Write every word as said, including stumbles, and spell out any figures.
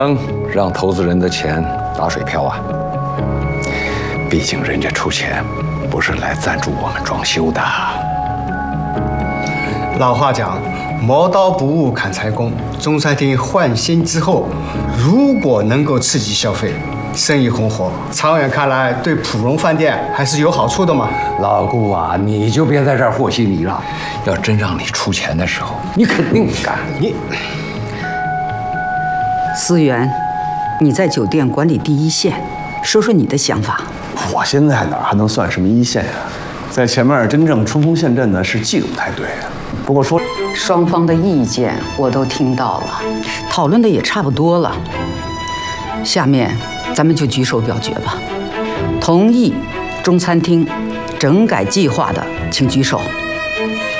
能让投资人的钱打水漂啊！毕竟人家出钱不是来赞助我们装修的。 老话讲，磨刀不误砍柴工。中餐厅换新之后，如果能够刺激消费，生意红火，长远看来对普荣饭店还是有好处的嘛。 老顾啊，你就别在这儿和稀泥了。要真让你出钱的时候，你肯定干。你。 思源，你在酒店管理第一线，说说你的想法。 我现在哪还能算什么一线呀、啊？在前面真正冲锋陷阵的是季鲁太队。不过说， 双方的意见我都听到了，讨论的也差不多了。下面咱们就举手表决吧。同意中餐厅整改计划的，请举手。